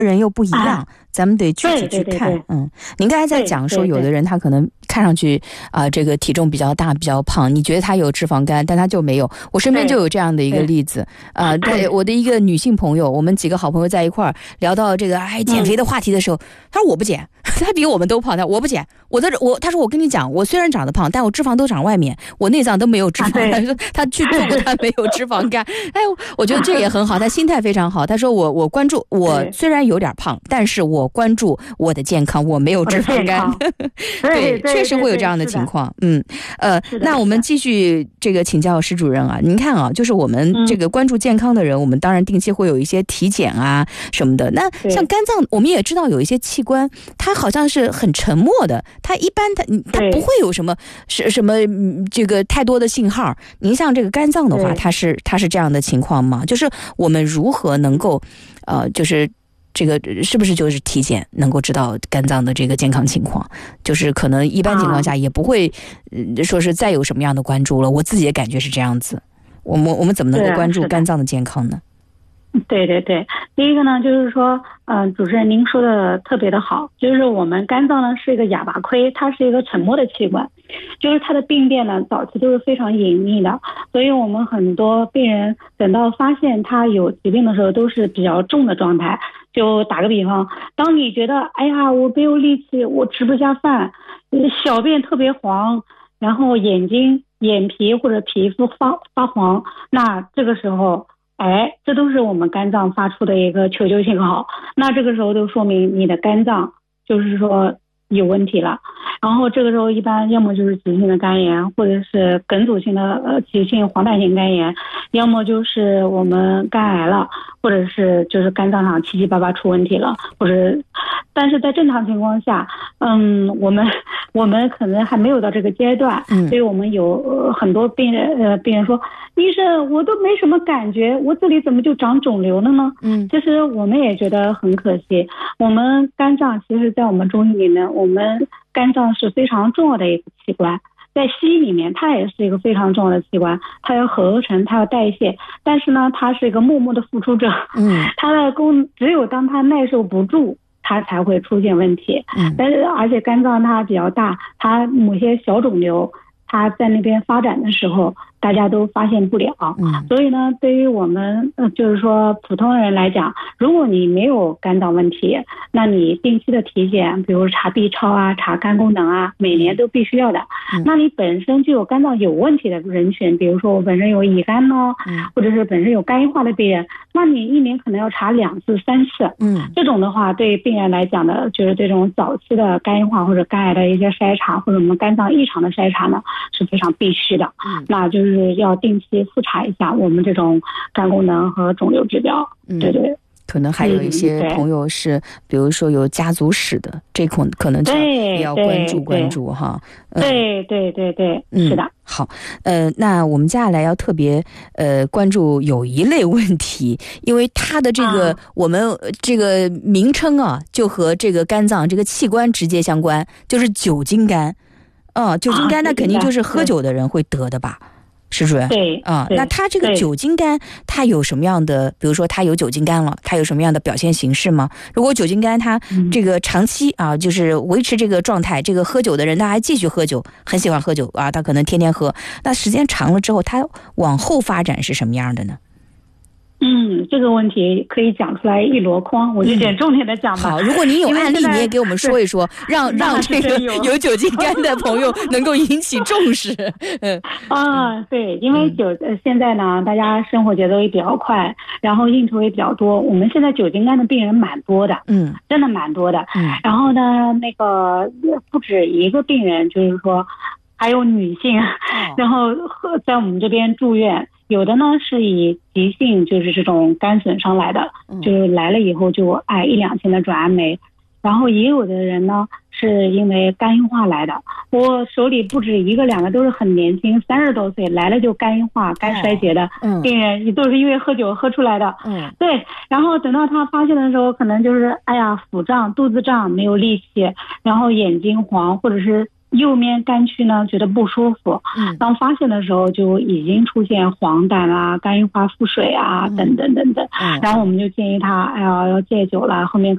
人又不一样，咱们得具体去看。您刚才在讲说，有的人他可能看上去这个体重比较大比较胖，你觉得他有脂肪肝，但他就没有。我身边就有这样的一个例子对我的一个女性朋友，我们几个好朋友在一块儿聊到这个减肥的话题的时候，他说我不减，他比我们都胖，我不减，他说我跟你讲，我虽然长得胖，但我脂肪都长外面，我内脏都没有脂肪。他说他去做过，他没有脂肪肝。我觉得这也很好，他心态非常好。他说我关注，我虽然有点胖，但是我关注我的健康，我没有脂肪肝。对，确实会有这样的情况。那我们继续这个请教施主任您看就是我们这个关注健康的人，我们当然定期会有一些体检什么的。那像肝脏，我们也知道有一些器官，它好像是很沉默的，它一般它不会有什么这个太多的信号。您像这个肝脏的话，它是这样的情况吗？就是我们如何能够就是这个是不是就是体检能够知道肝脏的这个健康情况？就是可能一般情况下也不会说是再有什么样的关注了。我自己也感觉是这样子。我们怎么能够关注肝脏的健康呢？ 对，第一个呢，就是说主持人您说的特别的好，就是我们肝脏呢是一个哑巴亏，它是一个沉默的器官，就是它的病变呢早期都是非常隐秘的，所以我们很多病人等到发现他有疾病的时候都是比较重的状态。就打个比方，当你觉得哎呀我没有力气，我吃不下饭，小便特别黄，然后眼皮或者皮肤发黄，那这个时候这都是我们肝脏发出的一个求救信号，那这个时候就说明你的肝脏就是说有问题了。然后这个时候一般要么就是急性的肝炎，或者是梗阻性的急性黄疸性肝炎，要么就是我们肝癌了，或者是就是肝脏上七七八八出问题了，或者但是在正常情况下我们可能还没有到这个阶段，所以我们有很多病人说，医生我都没什么感觉，我这里怎么就长肿瘤了呢？其实我们也觉得很可惜。我们肝脏其实在我们中医里面，我们肝脏是非常重要的一个器官，在西医里面它也是一个非常重要的器官，它要合成，它要代谢，但是呢它是一个默默的付出者，它的只有当它耐受不住它才会出现问题。但是而且肝脏它比较大，它某些小肿瘤它在那边发展的时候大家都发现不了。所以呢对于我们就是说普通人来讲，如果你没有肝脏问题，那你定期的体检，比如查 B 超查肝功能每年都必须要的。那你本身就有肝脏有问题的人群，比如说我本身有乙肝呢，或者是本身有肝硬化的病人，那你一年可能要查2次3次。这种的话对病人来讲的，就是这种早期的肝硬化或者肝癌的一些筛查，或者我们肝脏异常的筛查呢是非常必须的。那就是要定期复查一下我们这种肝功能和肿瘤指标。对， 可能还有一些朋友是比如说有家族史的，这可能就也要关注哈。 对，是的。 好，那我们接下来要特别关注有一类问题，因为它的这个我们这个名称就和这个肝脏这个器官直接相关，就是酒精肝。酒精肝那肯定就是喝酒的人会得的吧？是不是？ 对那他这个酒精肝，他有什么样的？比如说他有酒精肝了，他有什么样的表现形式吗？如果酒精肝他这个长期就是维持这个状态，这个喝酒的人他还继续喝酒，很喜欢喝酒他可能天天喝，那时间长了之后，他往后发展是什么样的呢？ 这个问题可以讲出来一箩筐，我就点重点的讲吧。 好，如果您有案例，你也给我们说一说，让这个有酒精肝的朋友能够引起重视。 对，因为现在呢，大家生活节奏也比较快，然后应酬也比较多，我们现在酒精肝的病人蛮多的，真的蛮多的。然后呢，那个不止一个病人，就是说还有女性，然后在我们这边住院。有的呢是以急性就是这种肝损伤来的，就是来了以后就1-2天的转氨酶，然后也有的人呢是因为肝硬化来的。我手里不止1个2个都是很年轻，30多岁来了就肝硬化肝衰竭的病人，都是因为喝酒喝出来的。对，然后等到他发现的时候，可能就是腹胀肚子胀没有力气，然后眼睛黄，或者是右面肝区呢觉得不舒服，当发现的时候就已经出现黄疸肝硬化腹水等等等等，然后我们就建议他要戒酒了，后面